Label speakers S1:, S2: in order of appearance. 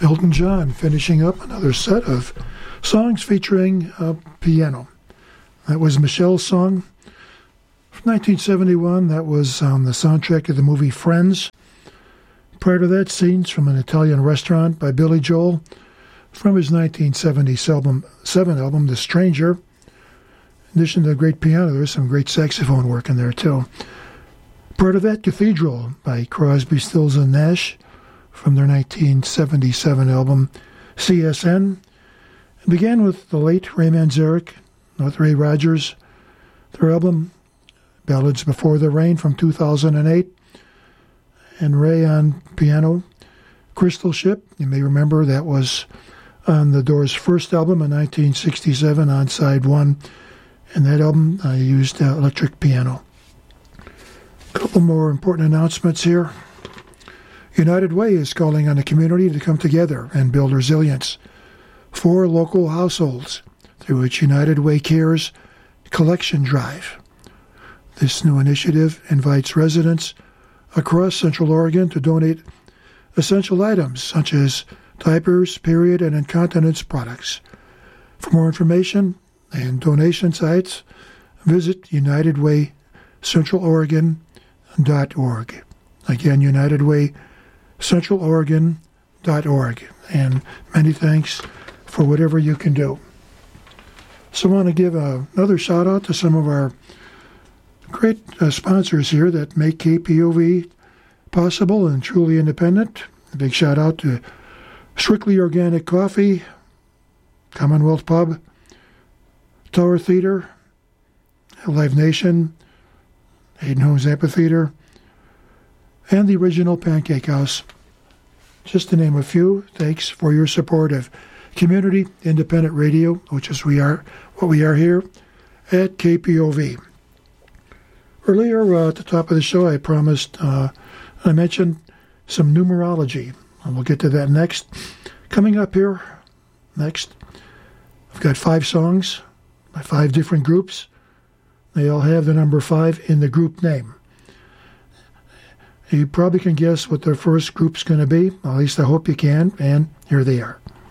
S1: Elton John finishing up another set of songs featuring piano. That was Michelle's song from 1971. That was on the soundtrack of the movie Friends. Prior to that, Scenes from an Italian Restaurant by Billy Joel from his 1977 album, The Stranger. In addition to the great piano, there's some great saxophone work in there, too. Prior to that, Cathedral by Crosby, Stills, and Nash from their 1977 album, CSN. It began with the late Ray Manzarek, with Ray Rogers, their album, Ballads Before the Rain from 2008, and Ray on piano. Crystal Ship, you may remember that was on the Doors' first album in 1967 on side one, and that album used electric piano. A couple more important announcements here. United Way is calling on the community to come together and build resilience for local households through its United Way Cares collection drive. This new initiative invites residents across Central Oregon to donate essential items such as diapers, period, and incontinence products. For more information and donation sites, visit UnitedWayCentralOregon.org. Again, UnitedWayCentralOregon.org. And many thanks for whatever you can do. So I want to give another shout out to some of our great sponsors here that make KPOV possible and truly independent. A big shout out to Strictly Organic Coffee, Commonwealth Pub, Tower Theater, Live Nation, Hayden Homes Amphitheater, and the Original Pancake House. Just to name a few, thanks for your support of community independent radio, which is what we are here at KPOV. Earlier at the top of the show, I promised, I mentioned some numerology, and we'll get to that next. Coming up here next, I've got 5 songs by 5 different groups. They all have the number 5 in the group name. You probably can guess what their first group's going to be. At least I hope you can, and here they are.